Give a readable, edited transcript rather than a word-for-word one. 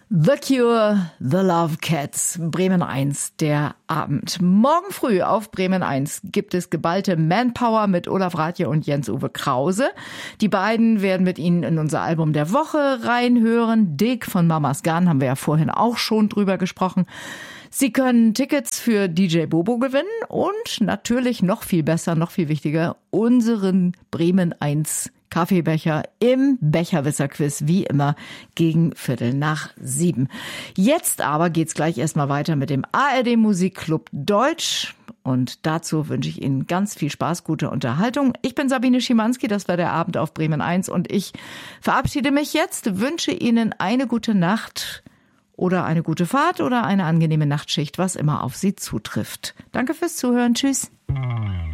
The Cure, The Love Cats, Bremen 1, der Abend. Morgen früh auf Bremen 1 gibt es geballte Manpower mit Olaf Radje und Jens-Uwe Krause. Die beiden werden mit Ihnen in unser Album der Woche reinhören. Dick von Mamas Gun haben wir ja vorhin auch schon drüber gesprochen. Sie können Tickets für DJ Bobo gewinnen und natürlich noch viel besser, noch viel wichtiger, unseren Bremen 1 Kaffeebecher im Becherwisser-Quiz, wie immer, gegen 6:15. Jetzt aber geht's gleich erstmal weiter mit dem ARD Musikclub Deutsch. Und dazu wünsche ich Ihnen ganz viel Spaß, gute Unterhaltung. Ich bin Sabine Schimanski, das war der Abend auf Bremen 1 und ich verabschiede mich jetzt, wünsche Ihnen eine gute Nacht oder eine gute Fahrt oder eine angenehme Nachtschicht, was immer auf Sie zutrifft. Danke fürs Zuhören. Tschüss.